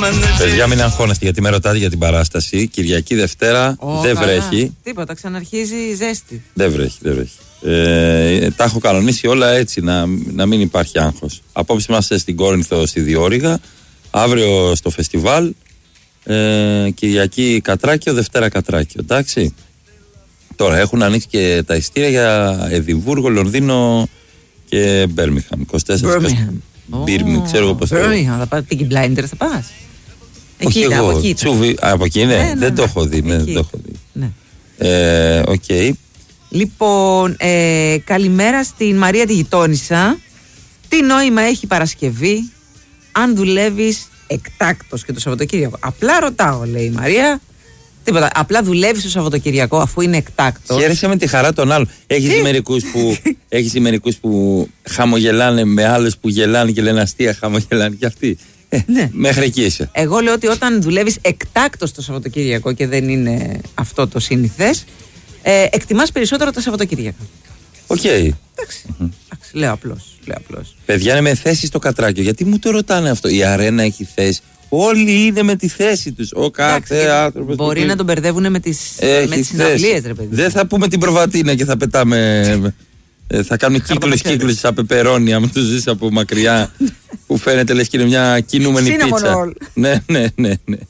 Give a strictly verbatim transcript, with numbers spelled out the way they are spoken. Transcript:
Παιδιά, μην αγχώνεστε γιατί με ρωτάτε για την παράσταση. Κυριακή Δευτέρα oh, δεν καλά. βρέχει. Τίποτα, ξαναρχίζει η ζέστη. Δεν βρέχει, δεν βρέχει. Ε, τα έχω κανονίσει όλα έτσι, να, να μην υπάρχει άγχος. Απόψε είμαστε στην Κόρινθο στη Διόρυγα. Αύριο στο φεστιβάλ. Ε, Κυριακή Κατράκιο, Δευτέρα Κατράκιο. Εντάξει. Τώρα έχουν ανοίξει και τα ειστήρια για Εδιμβούργο, Λονδίνο και Μπέρμιχαμ. είκοσι τέσσερα Μπίρμι, ξέρω εγώ πώς. Μπέρμιχαμ, θα πάω. Peaky Blinders θα πας. Όχι εκεί, εγώ. Από εκεί, Τσούβι, από εκεί ναι. ναι, ναι δεν ναι, το έχω δει. Ναι, δεν το έχω δει. Ναι. Ε, okay. Λοιπόν, ε, καλημέρα στην Μαρία τη γειτόνισσα. Τι νόημα έχει η Παρασκευή αν δουλεύεις εκτάκτος και το Σαββατοκύριακο? Απλά ρωτάω, λέει η Μαρία. Τίποτα. Απλά δουλεύεις το Σαββατοκυριακό αφού είναι εκτάκτος. Χαίρεσαι με τη χαρά των άλλων. Έχεις μερικούς που, έχεις μερικούς που χαμογελάνε με άλλους που γελάνε και λένε αστεία, χαμογελάνε και αυτοί. Ε, ναι. Μέχρι εκεί είσαι. Εγώ λέω ότι όταν δουλεύεις εκτάκτος το Σαββατοκυριακό και δεν είναι αυτό το σύνηθες, ε, εκτιμάς περισσότερο το Σαββατοκυριακό. Οκ. Okay. Εντάξει. Mm-hmm. Λέω απλώς. Λέω απλώς. Παιδιά είναι με θέση στο Κατράκιο. Γιατί μου το ρωτάνε αυτό? Η αρένα έχει θέση. Όλοι είναι με τη θέση τους. Ο κάθε άνθρωπος. Μπορεί να τον μπερδεύουν με τις, τις συναυλίες, ρε παιδί. Δεν θα πούμε την προβατίνα και θα πετάμε. ε, θα κάνουμε κύκλους κύκλους σαν πεπερόνι. Αν τους ζεις από μακριά που φαίνεται λες και είναι μια κινούμενη πίτσα. Ναι, ναι, ναι, ναι.